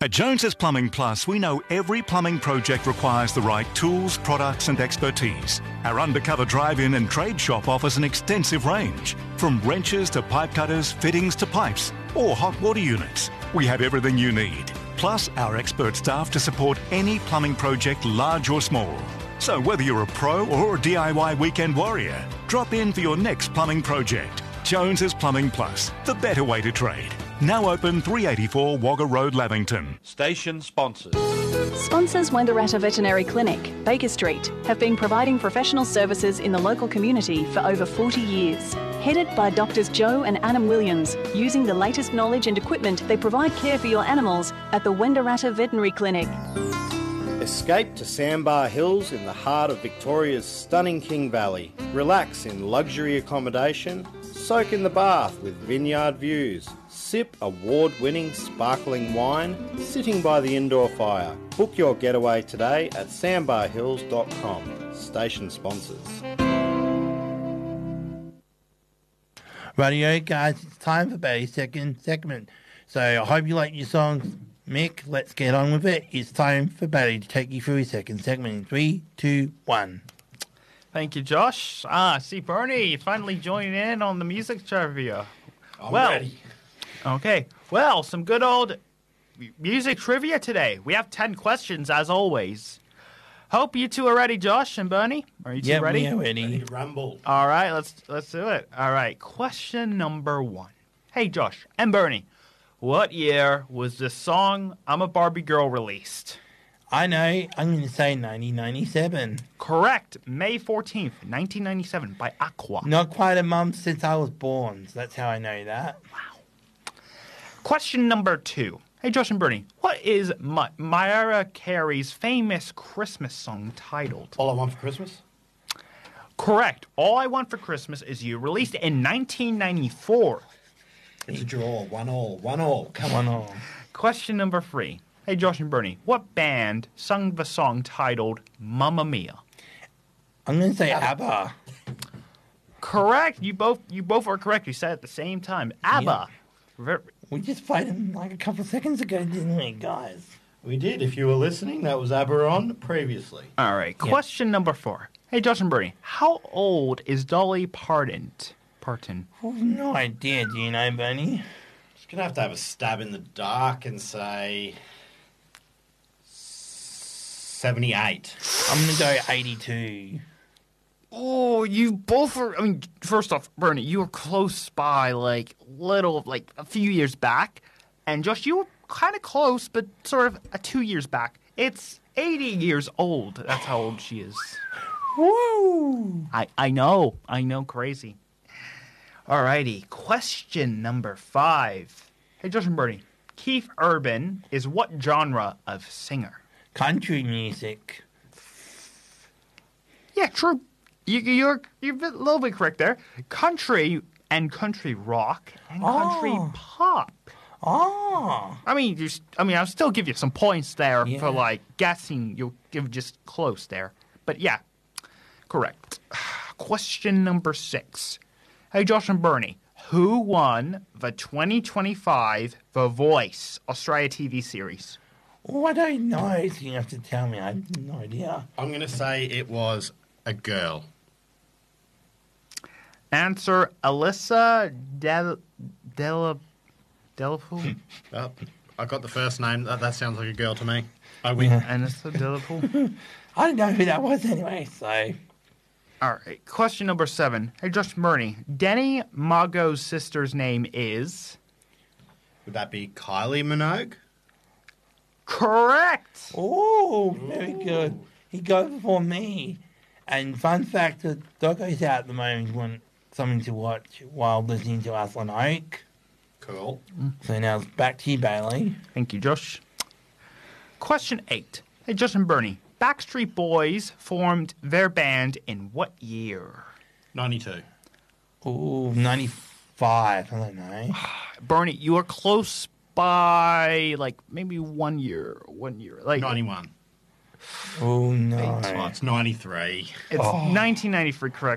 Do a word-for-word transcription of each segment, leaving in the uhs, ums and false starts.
At Jones's Plumbing Plus, we know every plumbing project requires the right tools, products and expertise. Our undercover drive-in and trade shop offers an extensive range, from wrenches to pipe cutters, fittings to pipes, or hot water units. We have everything you need, plus our expert staff to support any plumbing project, large or small. So whether you're a pro or a D I Y weekend warrior, drop in for your next plumbing project. Jones's Plumbing Plus, the better way to trade. Now open three eighty-four Wagga Road, Lavington. Station sponsors. Sponsors Wangaratta Veterinary Clinic, Baker Street, have been providing professional services in the local community for over forty years. Headed by Doctors Joe and Adam Williams, using the latest knowledge and equipment, they provide care for your animals at the Wangaratta Veterinary Clinic. Escape to Sandbar Hills in the heart of Victoria's stunning King Valley. Relax in luxury accommodation. Soak in the bath with vineyard views. Sip award-winning sparkling wine, sitting by the indoor fire. Book your getaway today at sandbar hills dot com. Station sponsors. Rightio, guys, it's time for Barry's second segment. So I hope you like your songs. Mick, let's get on with it. It's time for Barry to take you through his second segment in three, two, one. Thank you, Josh. Ah, see, Bernie, you finally joining in on the music trivia. I'm well, ready. Okay. Well, some good old music trivia today. We have ten questions, as always. Hope you two are ready, Josh and Bernie. Are you two Yeah, ready? we are ready. Ready to rumble. All right, let's let's do it. All right, question number one. Hey, Josh and Bernie, what year was the song "I'm a Barbie Girl" released? I know. I'm going to say nineteen ninety-seven. Correct. May fourteenth, nineteen ninety-seven, by Aqua. Not quite a month since I was born, so that's how I know that. Wow. Question number two. Hey, Josh and Bernie, what is Ma- Mariah Carey's famous Christmas song titled? All I Want for Christmas? Correct. All I Want for Christmas Is You, released in nineteen ninety-four. It's a draw. One all. One all. Come One on. all. Question number three. Hey, Josh and Bernie, what band sung the song titled Mamma Mia? I'm going to say ABBA. Correct. You both you both are correct. You said it at the same time. ABBA. Ver- We just played them like a couple of seconds ago, didn't we, guys? We did. If you were listening, that was ABBA on previously. All right. Question number four. Hey, Josh and Bernie, how old is Dolly Parton? Parton. I have no idea, do you know, Bernie? Just going to have to have a stab in the dark and say seventy-eight. I'm going to go eighty-two. Oh, you both are. I mean, first off, Bernie, you were close by, like little, like a few years back, and Josh, you were kind of close, but sort of a two years back. It's eighty years old. That's how old she is. Woo! I I know, I know, crazy. Alrighty, question number five. Hey, Josh and Bernie, Keith Urban is what genre of singer? Country music. Yeah, true. You, you're you're a little bit correct there. Country and country rock and country Oh. pop. Oh. I mean, you, I mean, I'll still give you some points there Yeah. for like guessing. You'll give just close there, but yeah, correct. Question number six. Hey, Josh and Bernie, who won the twenty twenty-five The Voice Australia T V series? Oh, I don't know, so you have to tell me. I have no idea. I'm going to say it was a girl. Answer: Alyssa Del Del Delapool. Oh, I got the first name. That, that sounds like a girl to me. I win. Alyssa Delapool. I don't know who that was anyway, so... All right. Question number seven. Hey, Josh Bernie. Denny Mago's sister's name is? Would that be Kylie Minogue? Correct. Oh, very good. He got it before me. And fun fact, the Doggo's out at the moment. You want something to watch while listening to us on Oak. Cool. So now it's back to you, Bailey. Thank you, Josh. Question eight. Hey, Josh and Bernie. Backstreet Boys formed their band in what year? ninety-two. Oh, ninety-five. I don't know. Bernie, you are close by, like, maybe one year. One year. Like ninety-one. Oh, no. Oh, it's ninety-three. It's Oh. nineteen ninety-three, correct.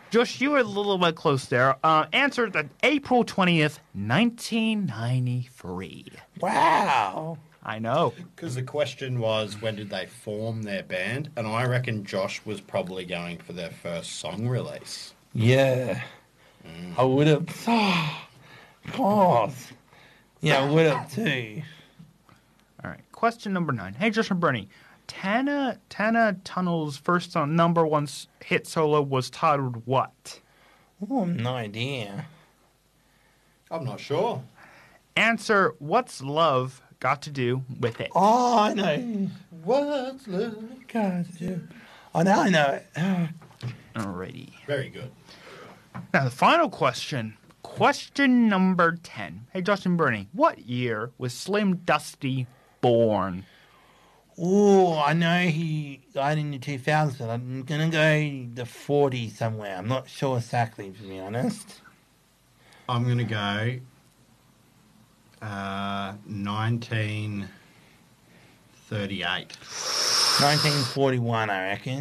Josh, you were a little bit close there. Uh, answered on April twentieth, nineteen ninety-three. Wow. I know. Because the question was, when did they form their band? And I reckon Josh was probably going for their first song release. Yeah. I would have. Oh, God. Yeah, I would have too. All right. Question number nine. Hey, Josh and Bernie. Tana, Tana Tunnel's first song, number one s- hit solo was titled what? Oh, no idea. I'm not sure. Answer, what's love got to do with it? Oh, I know. What's love? God, yeah. Oh, now I know it. Oh, Alrighty. Very good. Now, the final question. Question number ten. Hey, Justin Bernie, what year was Slim Dusty born? oh, I know he died in the two thousands. I'm going to go the forties somewhere. I'm not sure exactly, to be honest. I'm going to go uh, nineteen thirty-eight. nineteen forty-one, I reckon.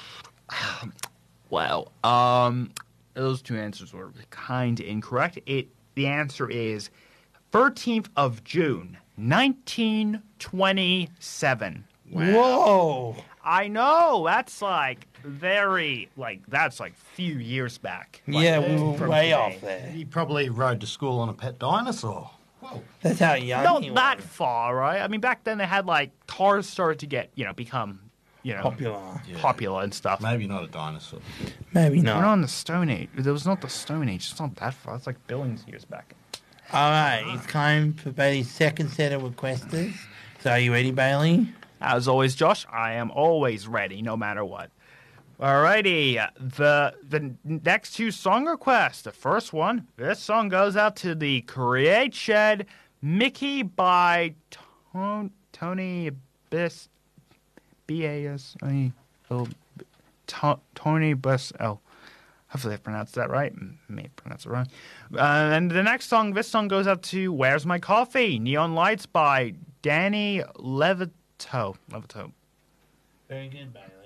Well, um, those two answers were kind of incorrect. It the answer is thirteenth of June, nineteen twenty-seven. Whoa. I know that's like very like that's like few years back. Like, Yeah, we were from way today. off there. He probably rode to school on a pet dinosaur. Whoa. That's how young Not he that was. far, right? I mean, back then they had like cars started to get you know become you know Popular. popular and stuff. Maybe not a dinosaur. Maybe We're not not. in the Stone Age. There was not the Stone Age. It's not that far. It's like billions of years back. All right, it's time for Bailey's second set of requesters. So are you ready, Bailey? As always, Josh, I am always ready, no matter what. Alrighty, the the next two song requests. The first one, this song goes out to the Create Shed, Mickey by Ton- Tony Bis B A S I L To- Tony Bis L. Hopefully I pronounced that right. May pronounce it wrong. Uh, and the next song, this song goes out to Where's My Coffee? Neon Lights by Danny Levito. Levito. Very good, Bailey.